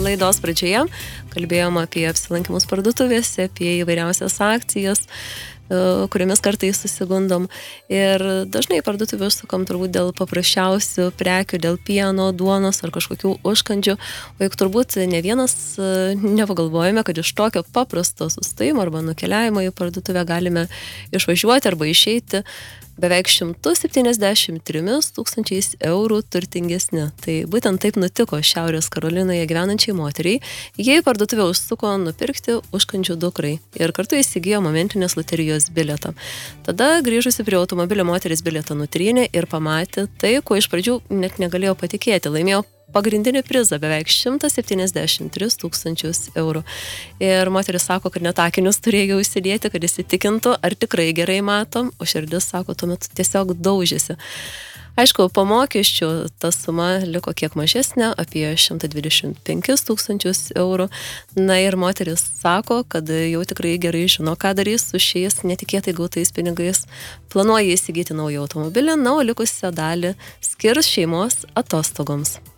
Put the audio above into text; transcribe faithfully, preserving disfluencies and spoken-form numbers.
laidos pradžioje kalbėjom apie apsilankimus parduotuvėse, apie įvairiausias akcijas, kuriomis kartais susigundom. Ir dažnai parduotuvę užsukam turbūt dėl paprasčiausių prekių, dėl pieno, duonos ar kažkokių užkandžių. O juk turbūt ne vienas nepagalvojame, kad iš tokio paprasto sustojimo arba nukeliavimo į parduotuvę galime išvažiuoti arba išeiti beveik šimtu septyniasdešimt trimis tūkstančiais eurų turtingesni. Tai būtent taip nutiko Šiaurės Karolinoje gyvenančiai moteriai. Jie į parduotuvę užsuko nupirkti užkandžių dukrai ir kartu įsigijo momentinės loterijos bilietą. Tada grįžusi prie automobilio moteris bilietą nutrynė ir pamatė tai, ko iš pradžių net negalėjo patikėti. Laimėjo pagrindinį prizą beveik šimtą septyniasdešimt tris tūkstančius eurų. Ir moteris sako, kad net akinius turėjo įsidėti, kad įsitikintų, ar tikrai gerai matom, o širdis, sako, tuo metu tiesiog daužėsi. Aišku, po mokesčių ta suma liko kiek mažesnė, apie šimtą dvidešimt penkis tūkstančius eurų. Na ir moteris sako, kad jau tikrai gerai žino, ką darys su šiais netikėtai gautais pinigais. Planuoja įsigyti naują automobilį, na, o likusią dalį skirs šeimos atostogoms.